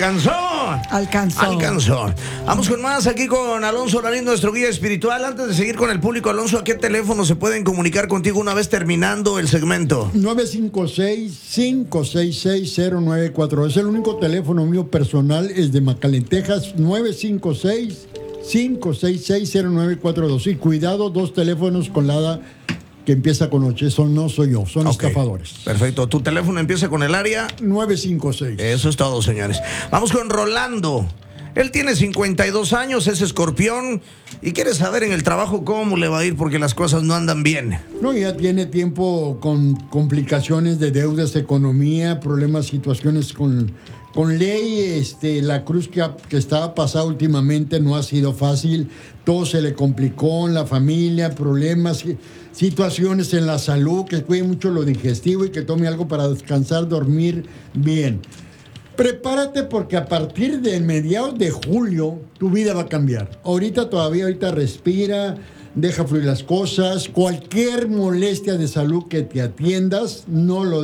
alcanzó. Alcanzó. Vamos con más aquí con Alonso Larín, nuestro guía espiritual. Antes de seguir con el público, Alonso, ¿a qué teléfono se pueden comunicar contigo una vez terminando el segmento? 956-566-0942. Es el único teléfono mío personal, es de McAllen, Texas. 956-566-0942. Y cuidado, 2 teléfonos con la que empieza con 8. Eso no soy yo, son estafadores. Perfecto. ¿Tu teléfono empieza con el área? 956. Eso es todo, señores. Vamos con Rolando. Él tiene 52 años, es escorpión y quiere saber en el trabajo cómo le va a ir porque las cosas no andan bien. No, ya tiene tiempo con complicaciones de deudas, economía, problemas, situaciones con ley. La cruz que estaba pasada últimamente no ha sido fácil. Todo se le complicó en la familia, problemas, situaciones en la salud, que cuide mucho lo digestivo y que tome algo para descansar, dormir bien. Prepárate porque a partir de mediados de julio tu vida va a cambiar. Ahorita respira, deja fluir las cosas. Cualquier molestia de salud que te atiendas, no lo